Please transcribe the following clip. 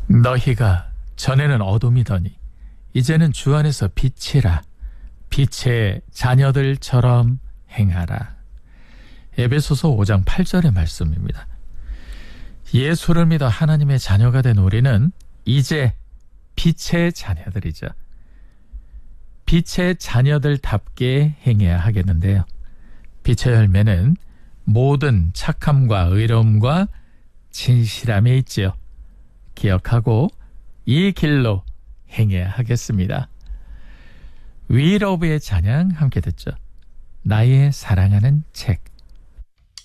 너희가 전에는 어둠이더니 이제는 주 안에서 빛이라. 빛의 자녀들처럼 행하라. 에베소서 5장 8절의 말씀입니다. 예수를 믿어 하나님의 자녀가 된 우리는 이제 빛의 자녀들이죠. 빛의 자녀들답게 행해야 하겠는데요. 빛의 열매는 모든 착함과 의로움과 진실함에 있지요. 기억하고 이 길로 행해야 하겠습니다. 윌 오브의 찬양 함께 듣죠. 나의 사랑하는 책.